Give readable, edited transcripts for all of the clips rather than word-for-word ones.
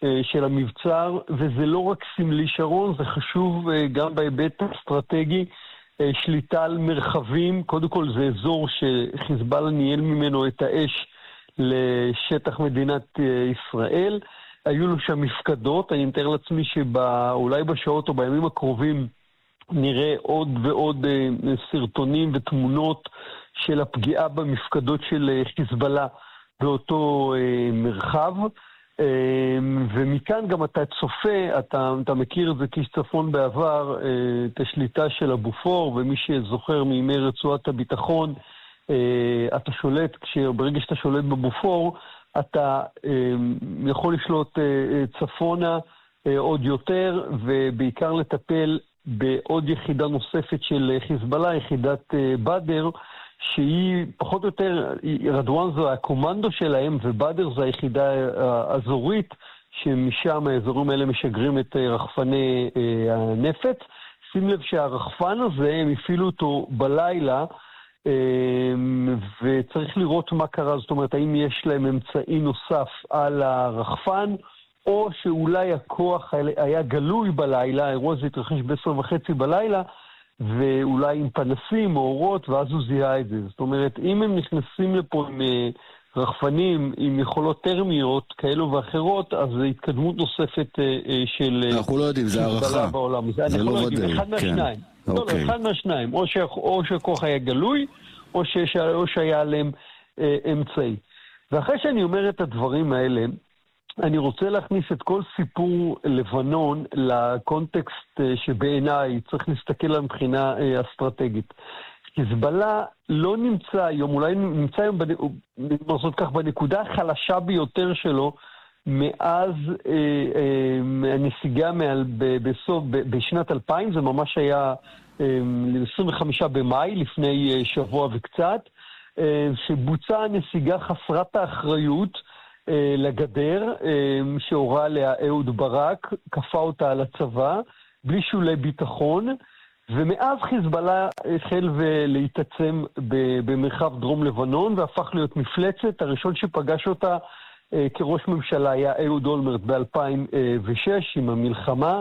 של המבצר, וזה לא רק סמלי שרון, זה חשוב גם בהיבט האסטרטגי, שליטה על מרחבים, קודם כל זה אזור שחיזבאללה ניהל ממנו את האש לשטח מדינת ישראל, היו לו שם מפקדות, אני מתאר לעצמי שאולי בשעות או בימים הקרובים נראה עוד ועוד סרטונים ותמונות של הפגיעה במפקדות של חיזבאללה באותו מרחב, ומכאן גם אתה צופה, אתה מכיר את זה כאיש צפון בעבר, את השליטה של הבופור, ומי שזוכר מימי רצועת הביטחון, אתה שולט, ברגע שאתה שולט בבופור, אתה יכול לשלוט צפונה עוד יותר, ובעיקר לטפל בעוד יחידה נוספת של חיזבאללה, יחידת בדר, שהיא פחות או יותר, רדואן זו הקומנדו שלהם, ובדר זו היחידה האזורית, שמשם האזורים האלה משגרים את רחפני הנפץ. שים לב שהרחפן הזה, הם הפעילו אותו בלילה, וצריך לראות מה קרה, זאת אומרת, האם יש להם אמצעי נוסף על הרחפן, או שאולי הכוח היה גלוי בלילה, האירוע הזה התרחש ב10:30 בלילה, ואולי עם פנסים או אורות, ואז הוא זיהה את זה. זאת אומרת, אם הם נכנסים לפה עם רחפנים, עם יכולות טרמיות כאלו ואחרות, אז זה התקדמות נוספת של... אנחנו לא יודעים, זה הערכה. זה לא ודאי, אחד מהשניים. לא, אחד מהשניים. או שהכוח היה גלוי, או שהיה עליהם אמצעי. ואחרי שאני אומר את הדברים האלה, אני רוצה להכניס את כל סיפור לבנון לקונטקסט שבעיניי צריך להסתכל על מבחינה אסטרטגית. חיזבאללה לא נמצא היום, אולי נמצא היום בנקודה החלשה ביותר שלו מאז הנסיגה בשנת 2000, זה ממש היה 25 במאי, לפני שבוע וקצת, שבוצעה נסיגה חסרת האחריות לגדר, שהורה עליה אהוד ברק, כפה אותה על הצבא, בלי שולי ביטחון, ומאז חיזבאללה החל להתעצם במרחב דרום לבנון, והפך להיות מפלצת. הראשון שפגש אותה כראש ממשלה היה אהוד אולמרט ב-2006 עם המלחמה,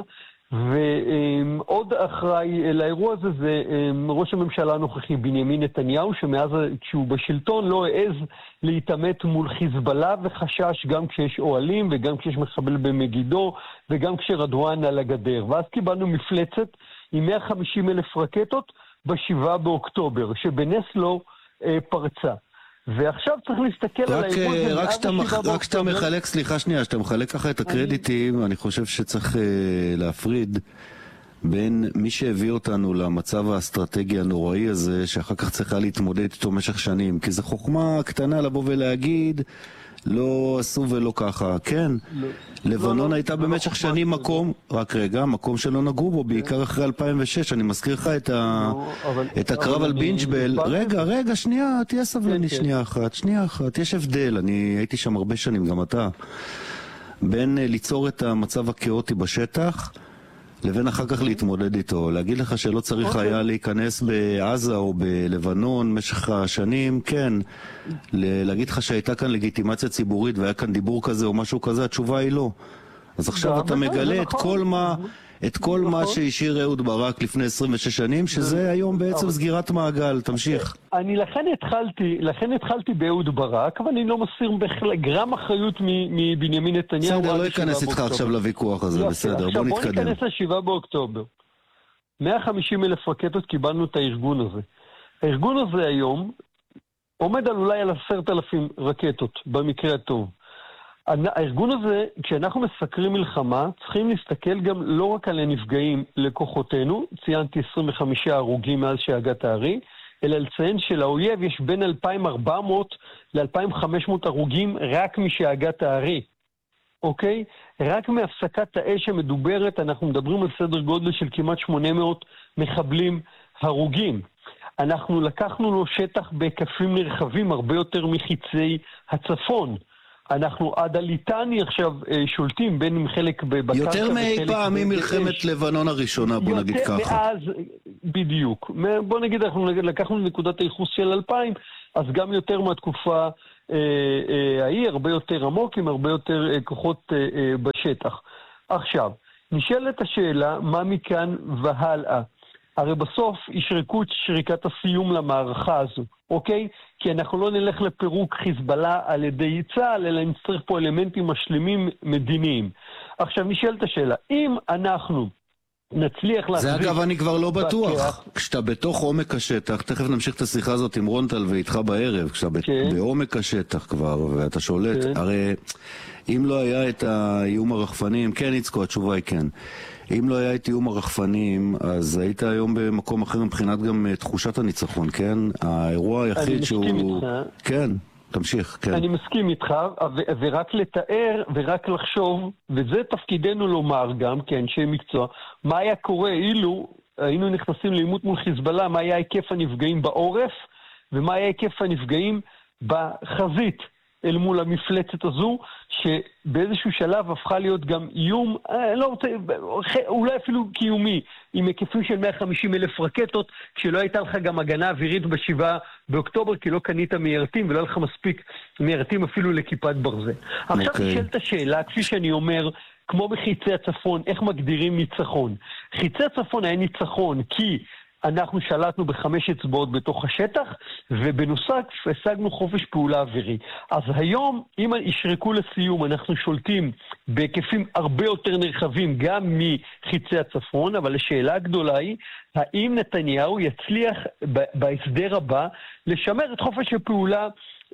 ועוד אחראי לאירוע הזה זה ראש הממשלה הנוכחי בנימין נתניהו, שמאז כשהוא בשלטון לא העז להתעמת מול חיזבאללה, וחשש גם כשיש אוהלים וגם כשיש מחבל במגידו וגם כשרדואן על הגדר. ואז קיבלנו מפלצת עם 150,000 רקטות ב7 באוקטובר, שבנס לא פרצה. ועכשיו צריך להסתכל על האירוע הזה. רק שאתה מחלק, סליחה שנייה, שאתה מחלק ככה את הקרדיטים, אני חושב שצריך להפריד בין מי שהביא אותנו למצב האסטרטגי הנוראי הזה, שאחר כך צריכה להתמודד איתו במשך שנים, כי זו חוכמה קטנה לבוא ולהגיד לא עשו ולא ככה. כן, לבנון הייתה במשך שנים מקום שלא נגעו בו, בעיקר אחרי 2006. אני מזכיר לך את הקרב על בינג'בל. רגע, שנייה, תהיה סבלני, שנייה אחת. יש הבדל, אני הייתי שם הרבה שנים, גם אתה, בין ליצור את המצב הכאוטי בשטח לבין אחר כך להתמודד איתו. להגיד לך שלא צריך היה להיכנס בעזה או בלבנון משך השנים, כן. להגיד לך שהייתה כאן לגיטימציה ציבורית והיה כאן דיבור כזה או משהו כזה, התשובה היא לא. אז עכשיו אתה מגלה את כל מה שהשאיר אהוד ברק לפני 26 שנים, שזה היום בעצם סגירת מעגל. תמשיך. אני לכן התחלתי באהוד ברק, אבל אני לא מסיר גרם אחריות מבנימין נתניהו. בסדר, לא אכנס איתך עכשיו לוויכוח הזה, בסדר, בוא נתקדם. עכשיו בוא ניכנס ל7 באוקטובר. 150,000 רקטות קיבלנו את הארגון הזה. הארגון הזה היום עומד אולי על 10,000 רקטות, במקרה הטוב. הארגון הזה, כשאנחנו מסקרים מלחמה, צריכים להסתכל גם לא רק על הנפגעים לכוחותינו, ציינתי 25 הרוגים מאז שהגת הארי, אלא לציין שלאויב יש בין 2,400 ל-2,500 הרוגים רק משהגת הארי. אוקיי? רק מהפסקת האש המדוברת, אנחנו מדברים על סדר גודל של כמעט 800 מחבלים הרוגים. אנחנו לקחנו לו שטח בהיקפים נרחבים הרבה יותר מחיצי הצפון. אנחנו עד הליטני עכשיו שולטים בין עם חלק בבקשה יותר מאי פעם ממלחמת לבנון הראשונה, בוא נגיד ככה. מאז, בדיוק. בוא נגיד, אנחנו לקחנו נקודת הייחוס של 2000, אז גם יותר מהתקופה ההיא, הרבה יותר עמוק, עם הרבה יותר כוחות בשטח. עכשיו, נשאלת השאלה, מה מכאן והלאה? הרי בסוף ישרקו את שריקת הסיום למערכה הזו, אוקיי? כי אנחנו לא נלך לפירוק חיזבאללה על ידי צה"ל, אלא נצטרך פה אלמנטים משלימים מדיניים. עכשיו נשאלת השאלה, אם אנחנו נצליח להחזיק... זה אגב אני כבר לא בטוח. כשאתה בתוך עומק השטח, תכף נמשיך את השיחה הזאת עם רונטל ואיתך בערב, כשאתה בעומק השטח כבר ואתה שולט, הרי אם לא היה את האיום הרחפנים, כן יצקו, התשובה היא כן. אם לא היה את איום הרחפנים, אז היית היום במקום אחר מבחינת גם תחושת הניצחון, כן? האירוע היחיד שהוא... אני מסכים איתך. כן, תמשיך, כן. אני מסכים איתך, ורק לתאר ורק לחשוב, וזה תפקידנו לומר גם, כן, שמקצוע, מה היה קורה אילו היינו נכנסים לעימות מול חיזבאללה, מה היה היקף הנפגעים בעורף, ומה היה היקף הנפגעים בחזית. אל מול המפלצת הזו, שבאיזשהו שלב הפכה להיות גם איום, לא רוצה, אולי אפילו קיומי, עם היקפים של 150,000 רקטות, כשלא הייתה לך גם הגנה אווירית ב7 באוקטובר, כי לא קנית מיירטים, ולא היה לך מספיק מיירטים אפילו לכיפת ברזל. עכשיו נשאלת השאלה, כפי שאני אומר, כמו בחיצי הצפון, איך מגדירים ניצחון? חיצי הצפון היה ניצחון, כי אנחנו שלטנו ב5 אצבעות בתוך השטח, ובנוסף השגנו חופש פעולה אווירי. אז היום, אם ישרקו לסיום, אנחנו שולטים בהיקפים הרבה יותר נרחבים, גם מחיצי הצפון, אבל השאלה הגדולה היא, האם נתניהו יצליח בהסדר הבא לשמר את חופש הפעולה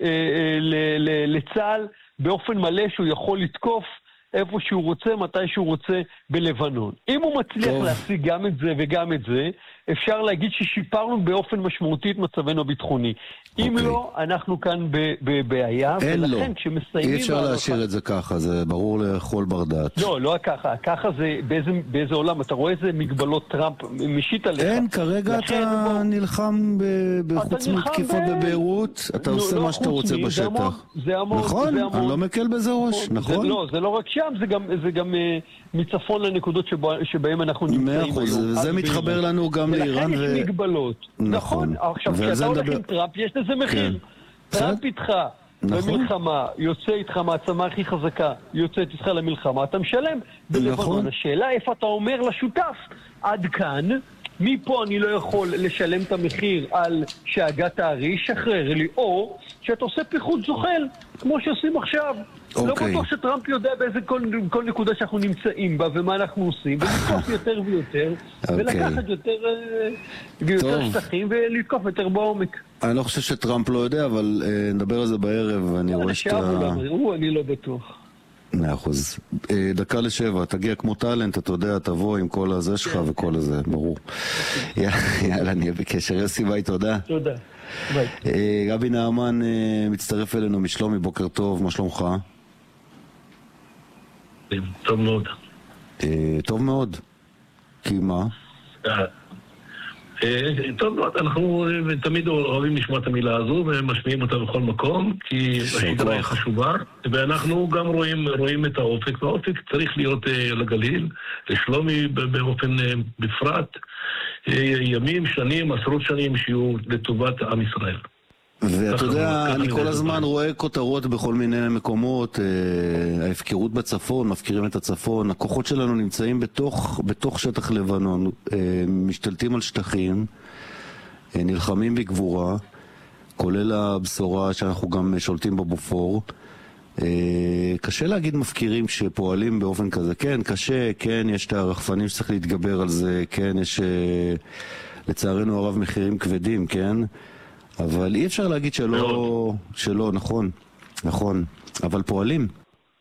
לצה"ל באופן מלא שהוא יכול לתקוף איפה שהוא רוצה, מתי שהוא רוצה בלבנון. אם הוא מצליח להשיג גם את זה וגם את זה, אפשר להגיד ששיפרנו באופן משמעותי את מצבנו הביטחוני. אם לא, אנחנו כאן בבעיה, ולכן כשמסיימים... אי אפשר להשאיר את זה ככה, זה ברור לכל בר דעת. לא ככה, ככה זה באיזה עולם, אתה רואה איזה מגבלות טראמפ משית עליך. אין, כרגע אתה נלחם בחוץ מתקיפות בביירות, אתה עושה מה שאתה רוצה בשטח. נכון, אני לא מקל בזה ראש, נכון? לא, זה לא רק שם, זה גם מצפון לנקודות שבהם אנחנו נמצאים היום. זה מתחבר לנו גם לאיראן ולכן יש מגבלות. נכון. עכשיו, כשאתה הולך עם טראמפ, יש לזה מחיר. טראמפ איתך במלחמה, יוצא איתך מעצמה הכי חזקה, יוצאת איתך למלחמה, אתה משלם בלבנון. השאלה איפה אתה אומר לשותף, עד כאן, מפה אני לא יכול לשלם את המחיר על שהגעת הארי, שחרר לי, או שאתה עושה פיחות זוחל, כמו שעושים עכשיו. לא בטוח שטראמפ יודע באיזה כל נקודה שאנחנו נמצאים בה ומה אנחנו עושים, ולתקוף יותר ויותר, ולקחת יותר שטחים ולתקוף יותר בעומק. אני לא חושב שטראמפ לא יודע, אבל נדבר על זה בערב, ואני רואה שאתה... אני לא בטוח. 100%. 6:50, תגיע כמו טלנט, אתה יודע, תבוא עם כל הזה שלך וכל הזה, ברור. יאללה, נהיה בקשר. יוסי, ביי, תודה. תודה. ביי. גבי נעמן מצטרף אלינו משלומי, בוקר טוב, מה שלומך? טוב מאוד. טוב מאוד. כי מה? טוב מאוד, אנחנו תמיד אוהבים לשמוע את המילה הזו ומשמיעים אותה בכל מקום, כי השדרה היא חשובה, ואנחנו גם רואים את האופק, והאופק צריך להיות לגליל, לשלומי באופן בפרט, ימים, שנים, עשרות שנים שיהיו לטובת עם ישראל. ואתה יודע, אני כל הזמן רואה כותרות בכל מיני מקומות, ההפקרות בצפון, מפקירים את הצפון, הכוחות שלנו נמצאים בתוך שטח לבנון, משתלטים על שטחים, נלחמים בגבורה, כולל הבשורה שאנחנו גם שולטים בבופור. קשה להגיד מפקירים שפועלים באופן כזה, כן, קשה, כן, יש את הרחפנים שצריך להתגבר על זה, כן, יש לצערנו הרב מחירים כבדים, כן, אבל אי אפשר להגיד שלא, נכון, אבל פועלים.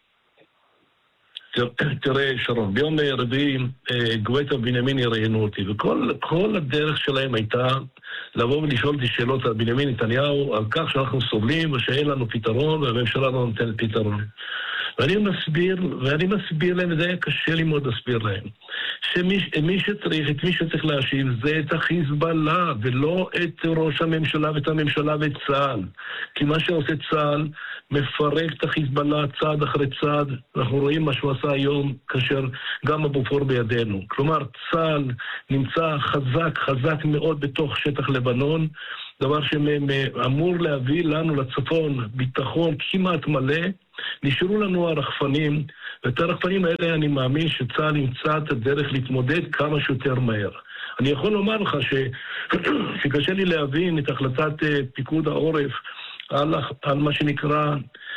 תראה שרון, ביום רביעי גואטה ובנימין ראיינו אותי, וכל הדרך שלהם הייתה לבוא ולשאול אותי שאלות על בנימין נתניהו, על כך שאנחנו סובלים ושאין לנו פתרון והממשלה לא נותנת פתרון. ואני מסביר להם, וזה היה קשה לי מאוד להסביר להם, שמי שצריך להשיב זה את החיזבאללה, ולא את ראש הממשלה ואת הממשלה ואת צה"ל. כי מה שעושה צה"ל מפרק את החיזבאללה צעד אחרי צעד. אנחנו רואים מה שהוא עשה היום, כאשר גם הבופור בידינו. כלומר, צה"ל נמצא חזק מאוד בתוך שטח לבנון, דבר שאמור להביא לנו לצפון ביטחון כמעט מלא. נשארו לנו הרחפנים, ואת הרחפנים האלה אני מאמין שצה"ל ימצא את הדרך להתמודד כמה שיותר מהר. אני יכול לומר לך שקשה לי להבין את החלטת פיקוד העורף על מה שנקרא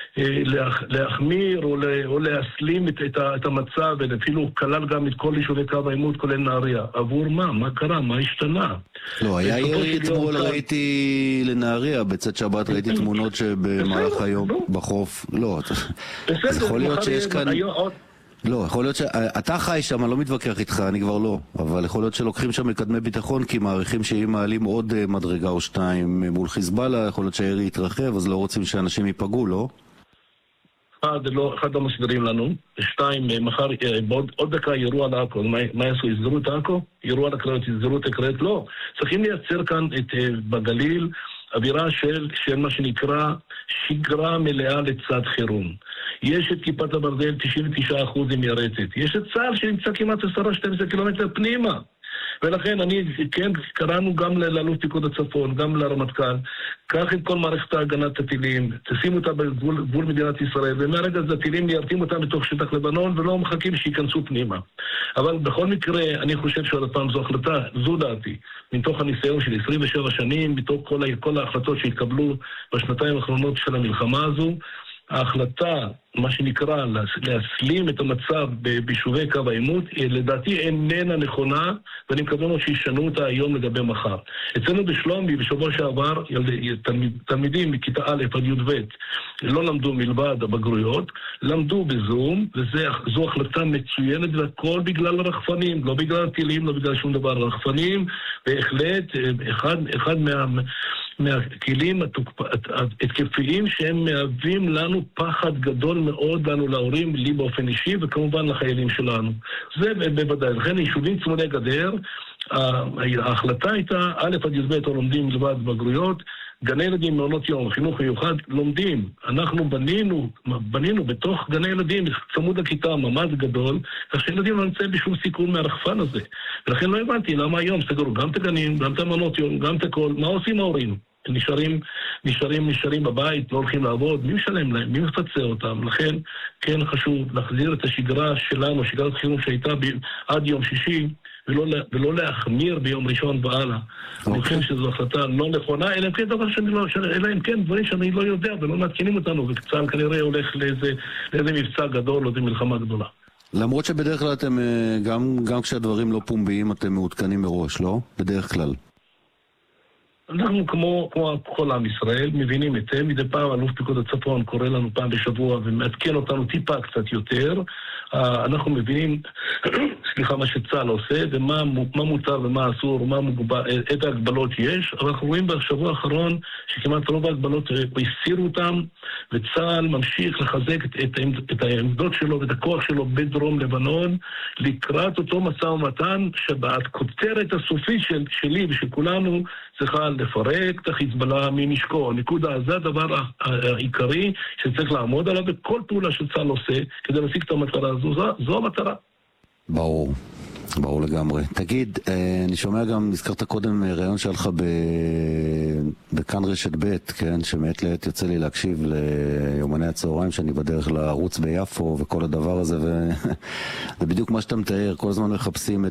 להחמיר או להסלים את המצב, ואפילו כלל גם את כל יישובי קו העימות, כולל נהריה. עבור מה? מה קרה? מה השתנה? לא, היה ירי אתמול, ראיתי לנהריה, בצאת שבת ראיתי תמונות שבמהלך היום בחוף. לא, אז יכול להיות שיש כאן... לא, יכול להיות שאתה חי שם, אני לא מתווכח איתך, אני כבר לא, אבל יכול להיות שלוקחים שם מקדמי ביטחון כי מעריכים שאם מעלים עוד מדרגה או שתיים מול חיזבאללה, יכול להיות שהירי יתרחב, אז לא רוצים שאנשים ייפגעו, לא? אחד לא מסבירים לנו, שתיים, מחר, עוד דקה ירו על עכו, מה יעשו? יסגרו את עכו? ירו על הקריות, יסגרו את הקריות? לא. צריכים לייצר כאן בגליל אווירה של מה שנקרא שגרה מלאה לצד חירום. יש את כיפת הברזל, 99% היא מיירטת. יש את צה"ל שנמצא כמעט 10-12 קילומטר פנימה. ולכן כן, קראנו גם לאלוף פיקוד הצפון, גם לרמטכ"ל, קח את כל מערכת ההגנת הטילים, תשימו אותה בגבול מדינת ישראל, ומהרגע הזה הטילים מיירטים אותה בתוך שטח לבנון, ולא מחכים שיכנסו פנימה. אבל בכל מקרה, אני חושב שעוד פעם זו החלטה, זו דעתי, מתוך הניסיון של 27 שנים, מתוך כל ההחלטות שהתקבלו בשנתיים האחרונות של המלחמה הזו, ההחלטה, מה שנקרא, להסלים את המצב ביישובי קו העימות, לדעתי איננה נכונה, ואני מקווה מאוד שישנו אותה היום לגבי מחר. אצלנו בשלומי, בשבוע שעבר, תלמידים מכיתה א' עד י"ב לא למדו מלבד הבגרויות, למדו בזום, וזו החלטה מצוינת, והכל בגלל הרחפנים, לא בגלל הטילים, לא בגלל שום דבר. הרחפנים, בהחלט, אחד מהכלים התקפיים שהם מהווים לנו פחד גדול מאוד לנו להורים, לי באופן אישי, וכמובן לחיילים שלנו. זה בוודאי. לכן יישובים צמודי גדר, ההחלטה הייתה, א' עד י"ב לומדים מלבד בגרויות, גני ילדים, מעונות יום, חינוך מיוחד, לומדים. אנחנו בנינו בתוך גני ילדים, צמוד לכיתה, ממ"ד גדול, כך שילדים לא נמצאים בשום סיכון מהרחפן הזה. ולכן לא הבנתי למה היום סגרו גם את הגנים, גם את המעונות יום, גם את הכל. מה עושים ההורים? נשארים בבית, לא הולכים לעבוד, מי משלם להם? מי מפצה אותם? לכן כן חשוב להחזיר את השגרה שלנו, שגרת חירום שהייתה עד יום שישי, ולא להחמיר ביום ראשון והלאה. אני חושב שזו החלטה לא נכונה, אלא אם כן דברים שאני לא יודע ולא מעדכנים אותנו, וקצת כנראה הולך לאיזה מבצע גדול או איזה מלחמה גדולה. למרות שבדרך כלל אתם, גם כשהדברים לא פומביים, אתם מעודכנים מראש, לא? בדרך כלל. אנחנו כמו כל עם ישראל מבינים היטב, מדי פעם אלוף פיקוד הצפון קורא לנו פעם בשבוע ומעדכן אותנו טיפה קצת יותר. אנחנו מבינים, מה שצה"ל עושה ומה מותר ומה אסור, איזה הגבלות יש, אבל אנחנו רואים בשבוע האחרון שכמעט רוב ההגבלות הסירו אותם, וצה"ל ממשיך לחזק את העמדות שלו ואת הכוח שלו בדרום לבנון, לקראת אותו משא ומתן שבכותרת הסופית שלי ושל כולנו צריכה לפרק את החיזבאללה מנשקו. נקודה, זה הדבר העיקרי שצריך לעמוד עליו בכל פעולה שצה"ל עושה כדי להשיג את המטרה הזו. זו המטרה. ברור לגמרי. תגיד, אני שומע גם, נזכרת קודם רעיון שלך בכאן רשת ב', כן, שמעת לעת יוצא לי להקשיב ליומני הצהריים שאני בדרך לערוץ ביפו וכל הדבר הזה, וזה בדיוק מה שאתה מתאר, כל הזמן מחפשים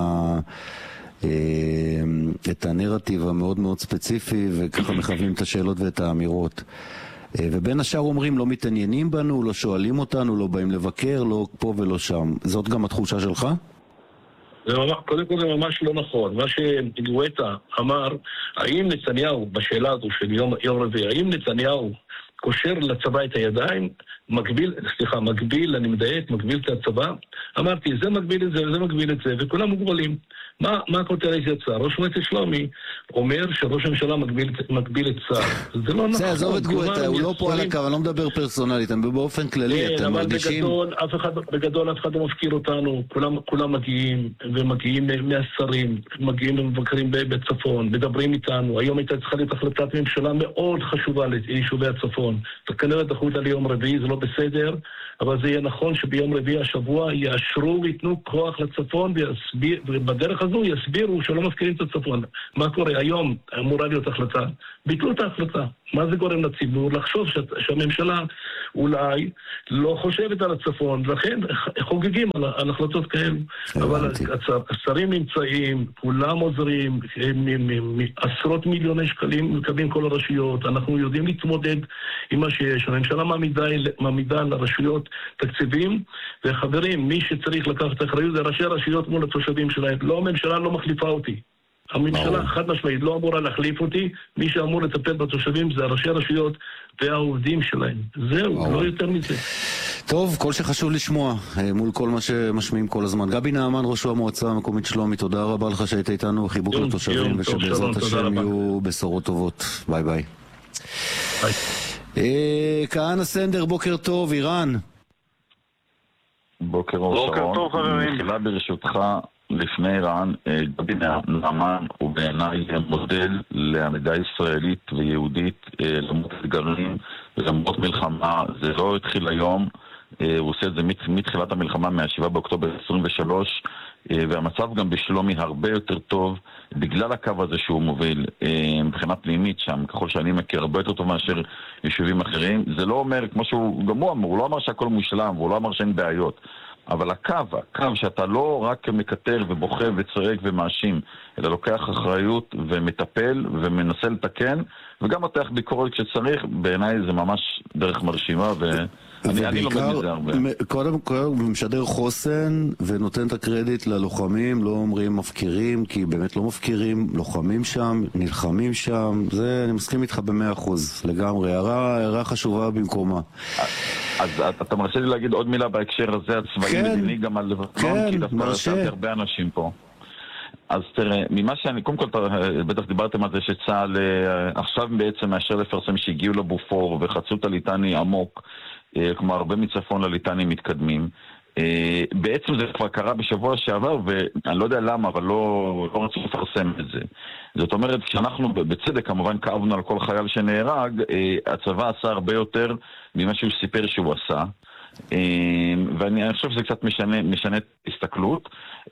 את הנרטיב המאוד מאוד ספציפי, וככה מכוונים את השאלות ואת האמירות. ובין השאר אומרים, לא מתעניינים בנו, לא שואלים אותנו, לא באים לבקר, לא פה ולא שם. זאת גם התחושה שלך? קודם כל זה ממש לא נכון. מה שגואטה אמר, האם נתניהו, בשאלה הזו של יום רביעי, האם נתניהו קושר לצבא את הידיים, מגביל את הצבא? אמרתי, זה מגביל את זה וזה מגביל את זה, וכולם מוגבלים. מה הכותרת יצא? ראש מועצת שלומי אומר שראש הממשלה מגביל את צה"ל. זה לא נכון. זה עזוב את גואטה, הוא לא פה על הקו, אני לא מדבר פרסונלית, אני באופן כללי, אתם מרגישים... בגדול אף אחד לא מפקיר אותנו, כולם מגיעים, ומגיעים מהשרים, מגיעים ומבקרים בצפון, מדברים איתנו. היום הייתה צריכה להיות החלטת ממשלה מאוד חשובה ליישובי הצפון. כנראה דחו אותה ליום רביעי, זה לא בסדר, אבל זה יהיה נכון שביום רביעי השבוע יהיה יאשרו ויתנו כוח לצפון, ובדרך הזו יסבירו שלא מפקירים את הצפון. מה קורה? היום אמורה להיות החלטה, ביטלו את ההחלטה. מה זה גורם לציבור? לחשוב שהממשלה אולי לא חושבת על הצפון, לכן חוגגים על החלטות כאלה. אבל השרים נמצאים, כולם עוזרים, עשרות מיליוני שקלים מקבלים כל הרשויות, אנחנו יודעים להתמודד עם מה שיש. הממשלה מעמידה לרשויות תקציבים, וחברים, מי שצריך לקחת את האחריות זה ראשי הרשויות מול התושבים שלהם. לא, הממשלה לא מחליפה אותי. הממשלה חד משמעית לא אמורה להחליף אותי, מי שאמור לטפל בתושבים זה ראשי הרשויות והעובדים שלהם. זהו, לא יותר מזה. טוב, כל שחשוב לשמוע מול כל מה שמשמיעים כל הזמן. גבי נעמן, ראש המועצה המקומית שלומי, תודה רבה לך שהיית איתנו, חיבוק לתושבים, ושבעזרת השם יהיו בשורות טובות. ביי ביי. כהנא סנדר, בוקר טוב, איראן. בוקר טוב חברים. תחילה ברשותך, לפני איראן, גבי נעמן הוא בעיניי מודל לעמידה ישראלית ויהודית למרות אתגרים ולמרות מלחמה. זה לא התחיל היום, הוא עושה את זה מתחילת המלחמה, מה-7 באוקטובר 23, והמצב גם בשלומי הרבה יותר טוב בגלל הקו הזה שהוא מוביל מבחינה פנימית שם, ככל שאני מכיר, הרבה יותר טוב מאשר יישובים אחרים. זה לא אומר, כמו שהוא גם הוא אמר, הוא לא אמר שהכל מושלם, והוא לא אמר שאין בעיות, אבל הקו שאתה לא רק מקטר ובוכה וצועק ומאשים, אלא לוקח אחריות ומטפל ומנסה לתקן, וגם מתח ביקורת כשצריך, בעיניי זה ממש דרך מרשימה, ואני לומד מזה הרבה. קודם כל הוא משדר חוסן ונותן את הקרדיט ללוחמים, לא אומרים מפקירים, כי באמת לא מפקירים, לוחמים שם, נלחמים שם, זה אני מסכים איתך ב100% לגמרי, הערה חשובה במקומה. אז אתה מרשה לי להגיד עוד מילה בהקשר הזה הצבאי מדיני גם על לבנון, כי דווקא רשמתי הרבה אנשים פה. אז תראה, ממה שאני, קודם כל בטח דיברתם על זה שצה"ל עכשיו בעצם מאשר לפרסם שהגיעו לבופור וחצו את הליטני עמוק, כלומר הרבה מצפון לליטני מתקדמים. בעצם זה כבר קרה בשבוע שעבר, ואני לא יודע למה, אבל לא רצו לפרסם את זה. זאת אומרת, כשאנחנו בצדק כמובן כאבנו על כל חייל שנהרג, הצבא עשה הרבה יותר ממה שהוא סיפר שהוא עשה. ואני חושב שזה קצת משנה את ההסתכלות.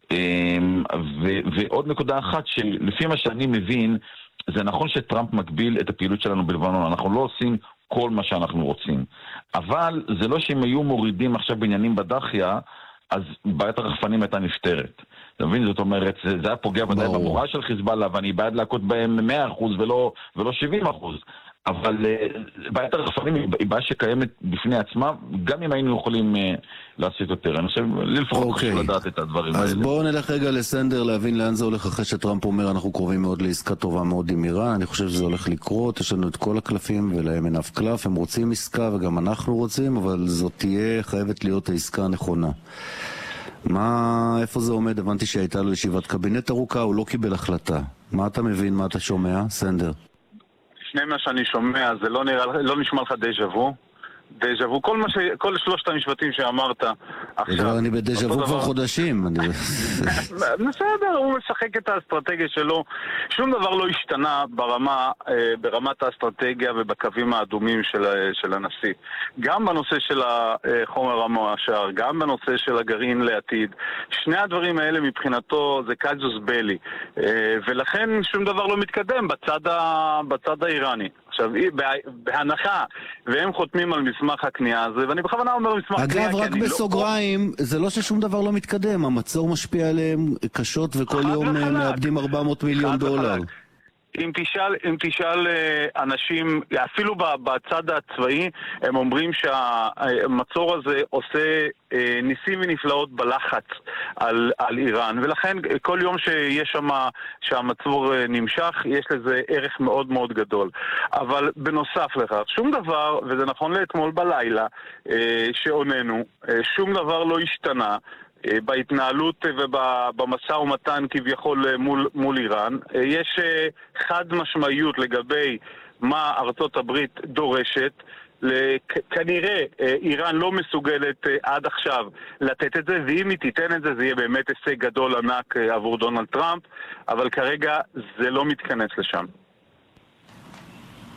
ועוד נקודה אחת, שלפי מה שאני מבין, זה נכון שטראמפ מגביל את הפעילות שלנו בלבנון, אנחנו לא עושים כל מה שאנחנו רוצים, אבל זה לא שאם היו מורידים עכשיו בעניינים בדחיה, אז בעיית הרחפנים הייתה נפטרת. אתה מבין? זאת אומרת, זה היה פוגע ודאי במורא של חיזבאללה, ואני בעד להכות בהם 100% ולא 70%. אבל בעיית הרחפנים היא בעיה שקיימת בפני עצמה, גם אם היינו יכולים לעשות יותר. אני חושב, לפחות חשוב לדעת את הדברים האלה. אז בואו נלך רגע לסנדר, להבין לאן זה הולך אחרי שטראמפ אומר, אנחנו קרובים מאוד לעסקה טובה מאוד עם איראן. אני חושב שזה הולך לקרות, יש לנו את כל הקלפים ולהם אין אף קלף, הם רוצים עסקה וגם אנחנו רוצים, אבל זאת תהיה חייבת להיות העסקה הנכונה. איפה זה עומד? הבנתי שהייתה לו ישיבת קבינט ארוכה, הוא לא קיבל החלטה. מה אתה מבין, מה אתה שומע? סנדר. לפני מה שאני שומע, זה לא נשמע לך דז'ה וו? דז'ה וו, כל שלושת המשפטים שאמרת עכשיו. אני בדז'ה וו כבר חודשים. בסדר, הוא משחק את האסטרטגיה שלו. שום דבר לא השתנה ברמת האסטרטגיה ובקווים האדומים של הנשיא. גם בנושא של החומר המועשר, גם בנושא של הגרעין לעתיד. שני הדברים האלה מבחינתו זה קאזוס בלי. ולכן שום דבר לא מתקדם בצד האיראני. עכשיו, בהנחה, והם חותמים על מסמך הקנייה הזה, ואני בכוונה אומר מסמך קנייה, אגב, רק בסוגריים, זה לא ששום דבר לא מתקדם, המצור משפיע עליהם קשות, וכל יום מאבדים 400 מיליון דולר. אם תשאל אנשים, אפילו בצד הצבאי, הם אומרים שהמצור הזה עושה ניסים ונפלאות בלחץ על איראן, ולכן כל יום שיש שם שהמצור נמשך, יש לזה ערך מאוד מאוד גדול. אבל בנוסף לכך, שום דבר, וזה נכון לאתמול בלילה שעוננו, שום דבר לא השתנה בהתנהלות ובמשא ומתן כביכול מול איראן. יש חד משמעיות לגבי מה ארצות הברית דורשת. כנראה איראן לא מסוגלת עד עכשיו לתת את זה, ואם היא תיתן את זה, זה יהיה באמת הישג גדול ענק עבור דונלד טראמפ, אבל כרגע זה לא מתכנס לשם.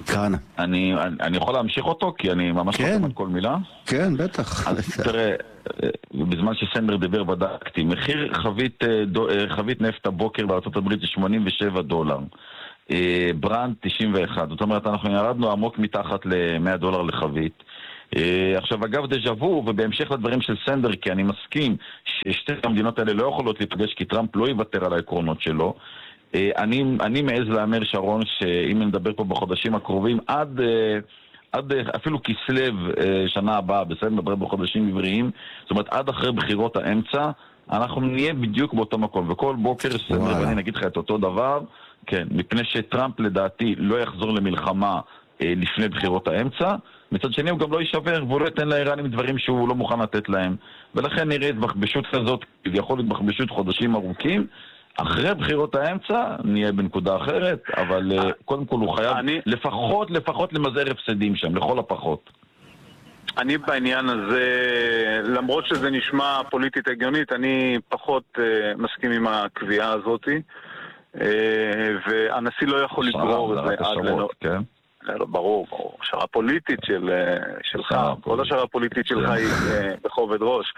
כאן. אני יכול להמשיך אותו? כי אני ממש חותם על כל מילה. כן, בטח. אז תראה, בזמן שסנדר דיבר בדקתי, מחיר חבית נפט הבוקר בארצות הברית זה $87. ברנד 91. זאת אומרת, אנחנו ירדנו עמוק מתחת $100 לחבית. עכשיו, אגב, דז'אבו, ובהמשך לדברים של סנדר, כי אני מסכים ששתי המדינות האלה לא יכולות להיפגש, כי טראמפ לא יוותר על העקרונות שלו. אני מעז לאמר, שרון, שאם נדבר פה בחודשים הקרובים, עד אפילו כסלב שנה הבאה, בסדר, נדבר בחודשים עבריים, זאת אומרת, עד אחרי בחירות האמצע, אנחנו נהיה בדיוק באותו מקום, וכל בוקר סנדר, ואני נגיד לך את אותו דבר, כן, מפני שטראמפ לדעתי לא יחזור למלחמה לפני בחירות האמצע, מצד שני הוא גם לא יישבר, והוא לא ייתן לאיראנים דברים שהוא לא מוכן לתת להם, ולכן נראה התבחבשות כזאת, יכול להתבחבשות חודשים ארוכים, אחרי בחירות האמצע נהיה בנקודה אחרת, אבל קודם כל הוא חייב לפחות למזער הפסדים שם, לכל הפחות. אני בעניין הזה, למרות שזה נשמע פוליטית הגיונית, אני פחות מסכים עם הקביעה הזאת, והנשיא לא יכול לגרור את זה עד לנו. ברור, השערה פוליטית שלך, כל השערה פוליטית שלך היא בכובד ראש,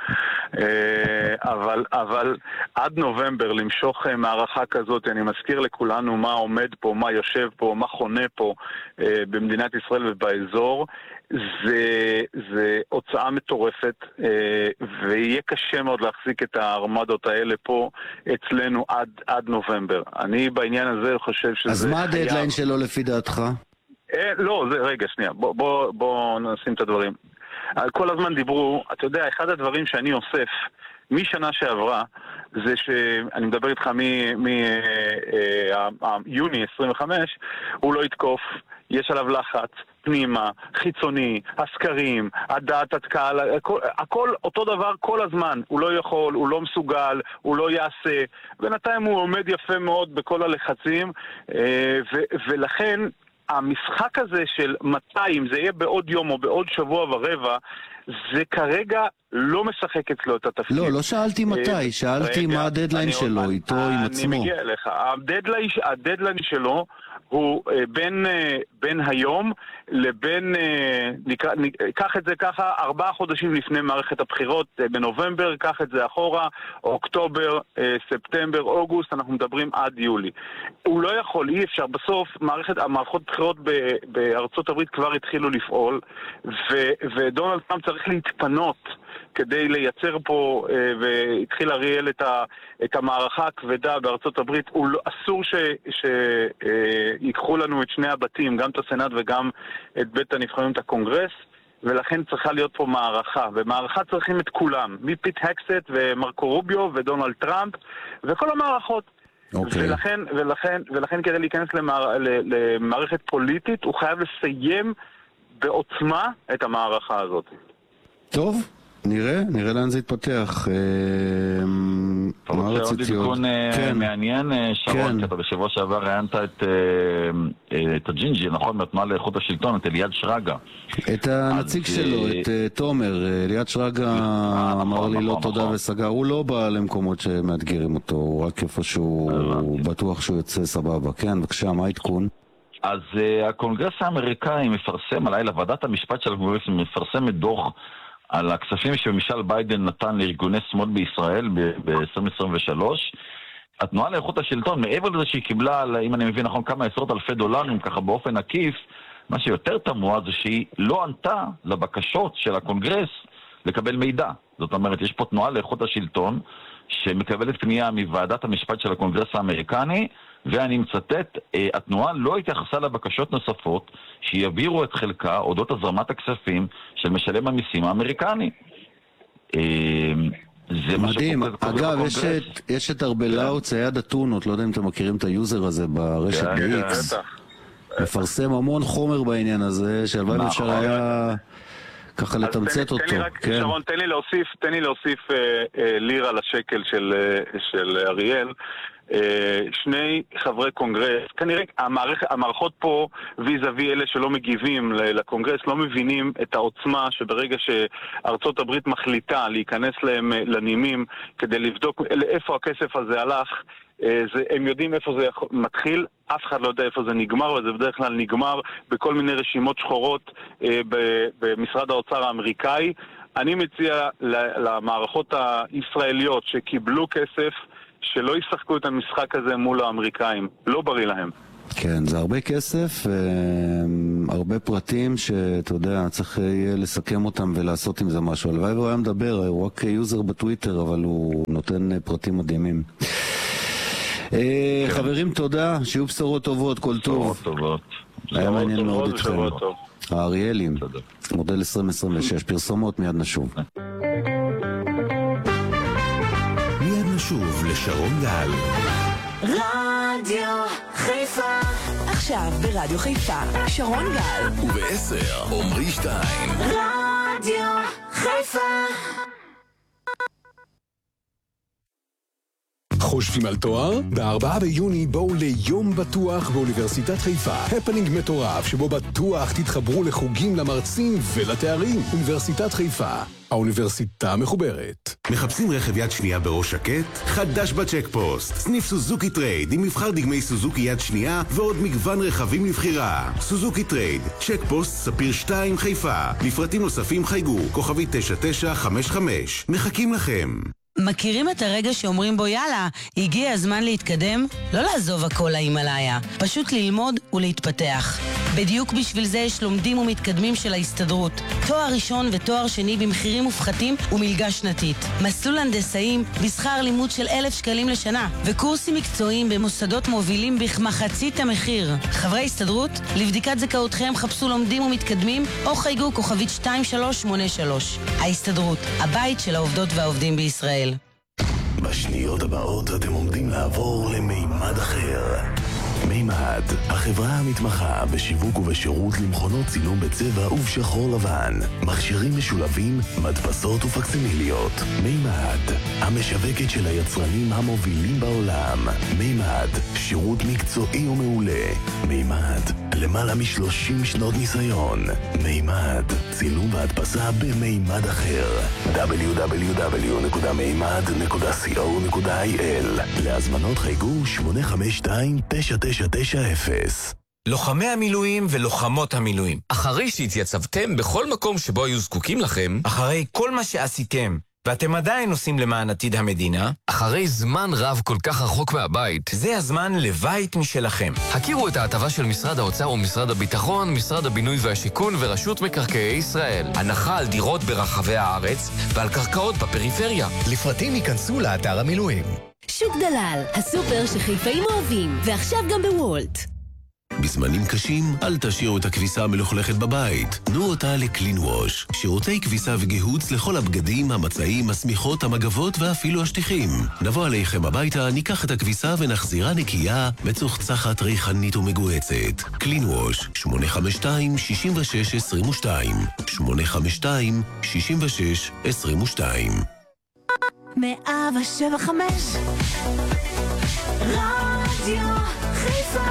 אבל עד נובמבר למשוך מערכה כזאת, אני מזכיר לכולנו מה עומד פה, מה יושב פה, מה חונה פה במדינת ישראל ובאזור, זה הוצאה מטורפת, ויהיה קשה מאוד להחזיק את הארמדות האלה פה אצלנו עד נובמבר. אני בעניין הזה חושב שזה... אז מה הדדליין שלו לפי דעתך? לא, רגע, שנייה, בוא נשים את הדברים. כל הזמן דיברו, אתה יודע, אחד הדברים שאני אוסף משנה שעברה, זה שאני מדבר איתך מיוני 25, הוא לא יתקוף, יש עליו לחץ, פנימה, חיצוני, הסקרים, הדעת התקהל, הכל אותו דבר כל הזמן, הוא לא יכול, הוא לא מסוגל, הוא לא יעשה, בינתיים הוא עומד יפה מאוד בכל הלחצים, ולכן המשחק הזה של מתי, אם זה יהיה בעוד יום או בעוד שבוע ורבע, זה כרגע לא משחק אצלו את התפקיד. לא שאלתי מתי, שאלתי מה הדדליין שלו, איתו, עם עצמו. אני מגיע אליך. הדדליין שלו הוא בין היום לבין, קח את זה ככה, 4 חודשים לפני מערכת הבחירות בנובמבר, קח את זה אחורה, אוקטובר, ספטמבר, אוגוסט, אנחנו מדברים עד יולי. הוא לא יכול, אי אפשר, בסוף המערכות בחירות בארצות הברית כבר התחילו לפעול, ודונלד טראמפ צריך להתפנות כדי לייצר פה, והתחיל אריאל את המערכה הכבדה בארצות הברית. אסור שיקחו לנו את שני הבתים, גם את הסנאט וגם את בית הנבחרים, את הקונגרס, ולכן צריכה להיות פה מערכה, ומערכה צריכים את כולם, מפיט הקסט ומרקו רוביו ודונלד טראמפ וכל המערכות. ולכן כדי להיכנס למערכת פוליטית הוא חייב לסיים בעוצמה את המערכה הזאת. טוב, נראה לאן זה יתפתח. אתה רוצה עוד עדכון מעניין, שרון, כי אתה בשבוע שעבר ראיינת את הג'ינג'י, נכון? מהתנועה לאיכות השלטון, את אליעד שרגא. את הנציג שלו, את תומר. אליעד שרגא אמר לי לא תודה וסגר. הוא לא בא למקומות שמאתגרים אותו, הוא רק איפה שהוא בטוח שהוא יוצא סבבה. כן, בבקשה, מה העדכון? אז הקונגרס האמריקאי מפרסם, הלילה ועדת המשפט של הקונגרס מפרסמת דוח על הכספים שממשל ביידן נתן לארגוני שמאל בישראל ב-2023. התנועה לאיכות השלטון, מעבר לזה שהיא קיבלה, אם אני מבין נכון, כמה $10,000 ככה באופן עקיף, מה שיותר תמוה זה שהיא לא ענתה לבקשות של הקונגרס לקבל מידע. זאת אומרת, יש פה תנועה לאיכות השלטון שמקבלת פנייה מוועדת המשפט של הקונגרס האמריקני, ואני מצטט, התנועה לא התייחסה לבקשות נוספות שיבירו את חלקה אודות הזרמת הכספים של משלם המיסים האמריקני. זה מדהים. אגב, יש את ארבלאו צייד אתונות, לא יודע אם אתם מכירים את היוזר הזה ברשת ב-X. מפרסם המון חומר בעניין הזה, שהלוואי אפשר היה ככה לתמצת אותו. שרון, תן לי להוסיף לירה לשקל של אריאל. שני חברי קונגרס, כנראה המערכות פה ויזאבי אלה שלא מגיבים לקונגרס לא מבינים את העוצמה שברגע שארצות הברית מחליטה להיכנס להם לנימים כדי לבדוק לאיפה הכסף הזה הלך, הם יודעים איפה זה מתחיל, אף אחד לא יודע איפה זה נגמר, וזה בדרך כלל נגמר בכל מיני רשימות שחורות במשרד האוצר האמריקאי. אני מציע למערכות הישראליות שקיבלו כסף, שלא ישחקו את המשחק הזה מול האמריקאים. לא בריא להם. כן, זה הרבה כסף, הרבה פרטים שאתה יודע, צריך יהיה לסכם אותם ולעשות עם זה משהו. הלוואי הוא היה מדבר, הוא רק יוזר בטוויטר, אבל הוא נותן פרטים מדהימים. חברים, תודה, שיהיו בשורות טובות, כל טוב. בשורות טובות. היה מעניין מאוד איתכם. האריאלים, מודל 2026, פרסומות, מיד נשוב. מיד נשוב לשרון גל. רדיו חיפה. עכשיו ברדיו חיפה, שרון גל. וב-10, עומרי שטיין. רדיו חיפה. חושבים על תואר? ב4 ביוני בואו ליום בטוח באוניברסיטת חיפה. הפנינג מטורף שבו בטוח תתחברו לחוגים, למרצים ולתארים. אוניברסיטת חיפה, האוניברסיטה המחוברת. מחפשים רכב יד שנייה בראש שקט? חדש בצ'קפוסט. סניף סוזוקי טרייד עם מבחר דגמי סוזוקי יד שנייה ועוד מגוון רכבים לבחירה. סוזוקי טרייד, צ'קפוסט ספיר 2 חיפה. לפרטים נוספים חייגו, כוכבי 9955. מחכים לכם. מכירים את הרגע שאומרים בו יאללה, הגיע הזמן להתקדם? לא לעזוב הכל להימאליה, פשוט ללמוד ולהתפתח. בדיוק בשביל זה יש לומדים ומתקדמים של ההסתדרות. תואר ראשון ותואר שני במחירים מופחתים ומלגה שנתית. מסלול הנדסאים בשכר לימוד של 1,000 שקלים לשנה, וקורסים מקצועיים במוסדות מובילים בכמחצית המחיר. חברי הסתדרות, לבדיקת זכאותכם חפשו לומדים ומתקדמים או חייגו כוכבית 2383. ההסתדרות, הבית של העובדות והעובדים בישראל. בשניות הבאות אתם עומדים לעבור למימד אחר. מימד, החברה המתמחה בשיווק ובשירות למכונות צילום בצבע ובשחור לבן, מכשירים משולבים, מדפסות ופקסימיליות. מימד, המשווקת של היצרנים המובילים בעולם. מימד, שירות מקצועי ומעולה. מימד, למעלה מ30 שנות ניסיון. מימד, צילום והדפסה במימד אחר. www.מימד.co.il. להזמנות חייגו 852-9990. לוחמי המילואים ולוחמות המילואים, אחרי שהתייצבתם בכל מקום שבו היו זקוקים לכם, אחרי כל מה שעשיתם ואתם עדיין עושים למען עתיד המדינה, אחרי זמן רב כל כך רחוק מהבית, זה הזמן לבית משלכם. הכירו את ההטבה של משרד האוצר ומשרד הביטחון, משרד הבינוי והשיכון ורשות מקרקעי ישראל. הנחה על דירות ברחבי הארץ ועל קרקעות בפריפריה. לפרטים ייכנסו לאתר המילואים. שוק דלל, הסופר שחיפאים אוהבים, ועכשיו גם בוולט. בזמנים קשים, אל תשאירו את הכביסה המלוכלכת בבית. תנו אותה לקלין ווש. שירותי כביסה וגיהוץ לכל הבגדים, המצעים, השמיכות, המגבות ואפילו השטיחים. נבוא עליכם הביתה, ניקח את הכביסה ונחזירה נקייה, מצוחצחת, ריחנית ומגועצת. קלין ווש, 852-6622. 852-6622. 175 רדיו חיפה.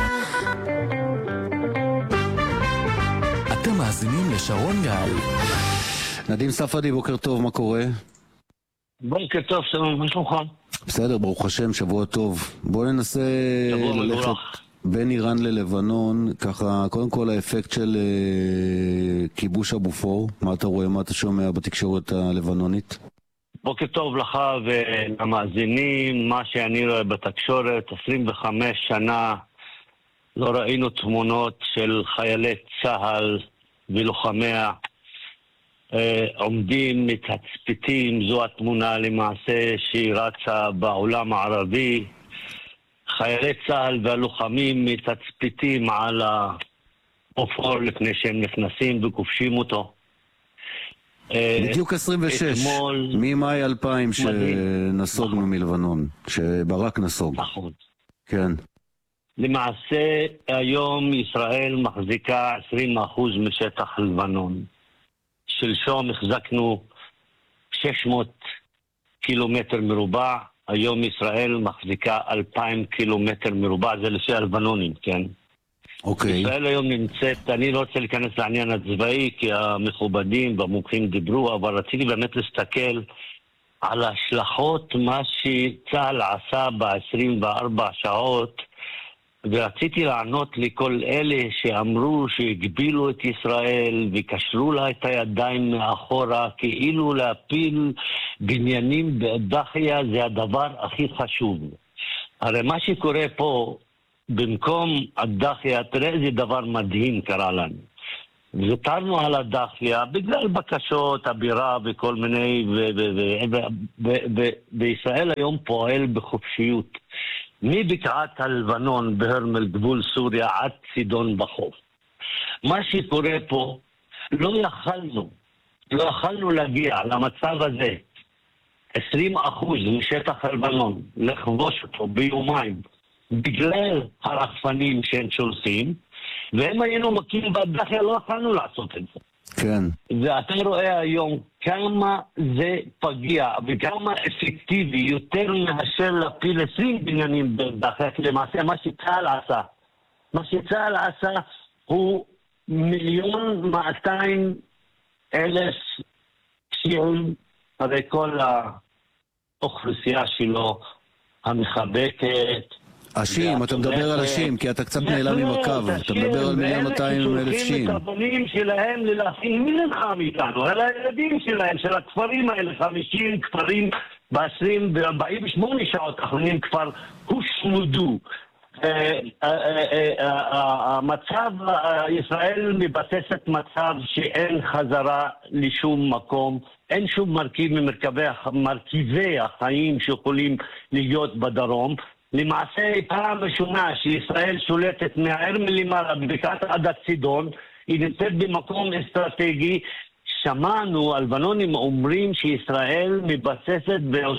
אתם מאזינים לשרון גל. נדים ספדי, בוקר טוב, מה קורה? בוקר טוב, שלום, מה שלומך? בסדר, ברוך השם, שבוע טוב. בואו ננסה ללכת בין איראן ללבנון, ככה, קודם כל האפקט של כיבוש אבו פור, מה אתה רואה, מה אתה שומע בתקשורת הלבנונית? בוקר טוב לך ולמאזינים, מה שאני רואה בתקשורת, 25 שנה לא ראינו תמונות של חיילי צהל ולוחמיה עומדים, מתצפיתים, זו התמונה למעשה שהיא רצה בעולם הערבי. חיילי צהל והלוחמים מתצפיתים על האופור לפני שהם נכנסים וכובשים אותו. בדיוק 26, ממאי 2000 שנסוגנו מלבנון, שברק נסוג. נכון. כן. למעשה היום ישראל מחזיקה 20% משטח לבנון. שלשום החזקנו 600 קילומטר מרובע, היום ישראל מחזיקה 2,000 קילומטר מרובע, זה לפי הלבנונים, כן? אוקיי. ישראל היום נמצאת, אני לא רוצה להיכנס לעניין הצבאי, כי המכובדים והמומחים דיברו, אבל רציתי באמת להסתכל על השלכות מה שצה"ל עשה ב-24 שעות, ורציתי לענות לכל אלה שאמרו שהגבילו את ישראל וקשרו לה את הידיים מאחורה, כאילו להפיל בניינים בדחיה זה הדבר הכי חשוב. הרי מה שקורה פה, במקום הדחיה, תראה איזה דבר מדהים קרה לנו. ויתרנו על הדחיה בגלל בקשות, הבירה וכל מיני, בישראל היום פועל בחופשיות. מבקעת הלבנון בהרמל גבול סוריה עד צידון בחוף. מה שקורה פה, לא יכלנו להגיע למצב הזה, 20% משטח הלבנון, לכבוש אותו ביומיים, בגלל הרחפנים שהם שולחים, והם היינו מקים בדחיה, לא יכלנו לעשות את זה. כן. ואתה רואה היום כמה זה פגיע וכמה אפקטיבי יותר מאשר להפיל 20 בניינים בדחיה. למעשה מה שצה"ל עשה הוא 1,200,000 שיעים, הרי כל האוכלוסייה שלו המחבקת. השים, אתה מדבר על השים, כי אתה קצת נעלם עם הקו, אתה מדבר על 1,200,000 שים. את הבנים שלהם ללחים, מי נלחם איתנו? על הילדים שלהם, של הכפרים האלה, 50 כפרים ב-48 שעות האחרונים כבר הושמדו. המצב, ישראל מבססת מצב שאין חזרה לשום מקום, אין שום מרכיב ממרכיבי החיים שיכולים להיות בדרום. למעשה, פעם ראשונה שישראל שולטת מהערמל למעלה בבקעת עד הצידון, היא נמצאת במקום אסטרטגי. שמענו, הלבנונים אומרים שישראל מבססת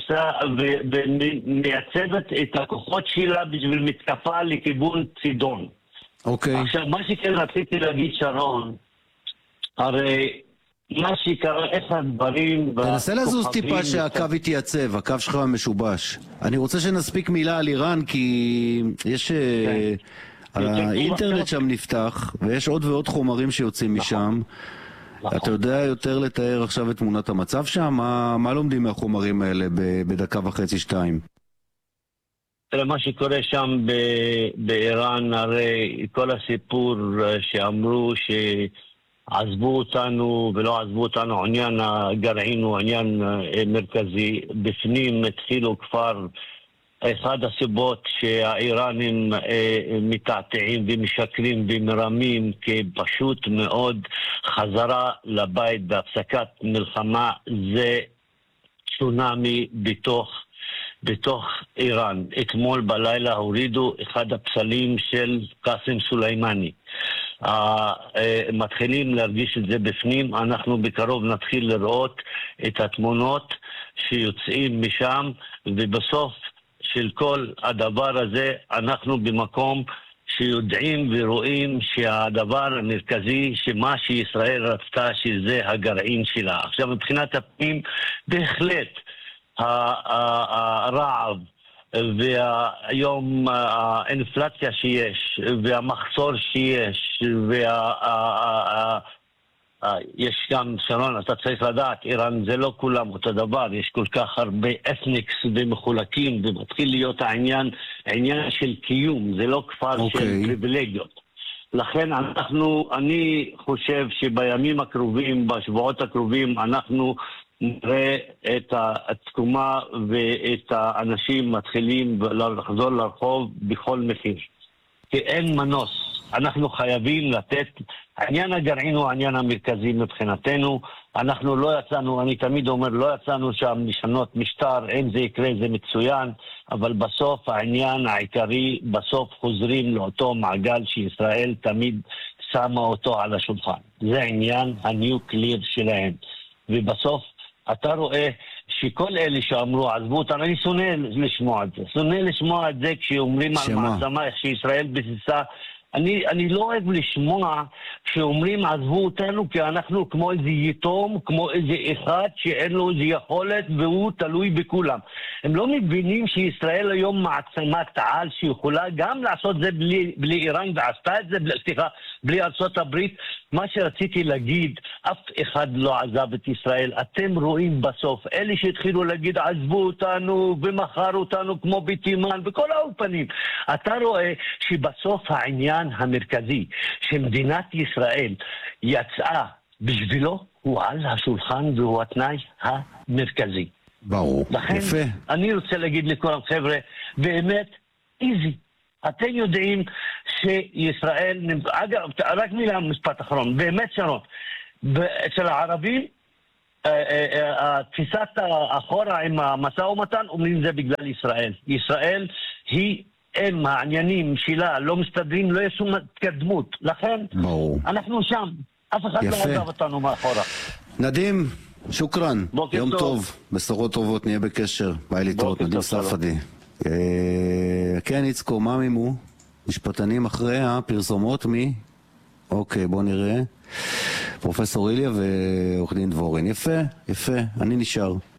ומייצבת את הכוחות שלה בשביל מתקפה לכיוון צידון. אוקיי. עכשיו, מה שכן רציתי להגיד, שרון, הרי מה שקרה, איך הדברים... תנסה לזוז טיפה שהקו יתייצב, הקו שלך משובש. אני רוצה שנספיק מילה על איראן, כי יש... האינטרנט שם נפתח, ויש עוד ועוד חומרים שיוצאים משם. אתה יודע יותר לתאר עכשיו את תמונת המצב שם? מה לומדים מהחומרים האלה בדקה וחצי, 2? מה שקורה שם באיראן, הרי כל הסיפור שאמרו שעזבו אותנו ולא עזבו אותנו, עניין הגרעין הוא עניין מרכזי. בפנים התחילו כבר, אחד הסיבות שהאיראנים מתעתעים ומשקרים ומרמים, כי פשוט מאוד חזרה לבית בהפסקת מלחמה זה צונאמי בתוך איראן. אתמול בלילה הורידו אחד הפסלים של קאסם סוליימני. מתחילים להרגיש את זה בפנים. אנחנו בקרוב נתחיל לראות את התמונות שיוצאים משם, ובסוף של כל הדבר הזה אנחנו במקום שיודעים ורואים שהדבר המרכזי שמה שישראל רצתה שזה הגרעין שלה. עכשיו מבחינת הפנים בהחלט הרעב והיום האינפלציה שיש והמחסור שיש יש גם, שרון, אתה צריך לדעת, איראן זה לא כולם אותו דבר, יש כל כך הרבה אתניקס ומחולקים, ומתחיל להיות העניין של קיום, זה לא כפר של פריבילגיות. לכן אני חושב שבימים הקרובים, בשבועות הקרובים, אנחנו נראה את התקומה ואת האנשים מתחילים לחזור לרחוב בכל מחיר. כי אין מנוס. אנחנו חייבים לתת, עניין הגרעין הוא העניין המרכזי מבחינתנו. אנחנו לא יצאנו, אני תמיד אומר, לא יצאנו שם לשנות משטר, אם זה יקרה זה מצוין, אבל בסוף העניין העיקרי, בסוף חוזרים לאותו מעגל שישראל תמיד שמה אותו על השולחן. זה עניין הניוקליר שלהם. ובסוף אתה רואה שכל אלה שאמרו, עזבו אותנו, אני שונא לשמוע את זה. שונא לשמוע את זה כשאומרים על מעצמה, איך שישראל בסיסה. אני לא אוהב לשמוע שאומרים עזבו אותנו כי אנחנו כמו איזה יתום, כמו איזה אחד שאין לו איזה יכולת והוא תלוי בכולם. הם לא מבינים שישראל היום מעצמת על שיכולה גם לעשות זה בלי איראן, ועשתה את זה, בלי ארצות הברית. מה שרציתי להגיד, אף אחד לא עזב את ישראל. אתם רואים בסוף, אלה שהתחילו להגיד עזבו אותנו ומחרו אותנו כמו בתימן בכל האופנים. אתה רואה שבסוף העניין המרכזי שמדינת ישראל יצאה בשבילו הוא על השולחן והוא התנאי המרכזי. ברור, לכן, יפה. אני רוצה להגיד לכולם, חבר'ה, באמת, איזי. אתם יודעים שישראל, אגב, רק מילה משפט אחרון, באמת שרון, אצל הערבים, תפיסת אחורה עם המשא ומתן, אומרים זה בגלל ישראל. ישראל היא, הם העניינים שלה לא מסתדרים, לא יש שום התקדמות. לכן, ברור. אנחנו שם. אף אחד לא עזב אותנו מאחורה. נדים, שוקרן, יום טוב, בשורות טובות, נהיה בקשר. ביי להתראות, נדים ספדי. כן, יצקו, מה מימו? משפטנים אחרי הפרסומות מי? אוקיי, בוא נראה. פרופסור איליה ועורך דין דבורין. יפה, יפה, אני נשאר.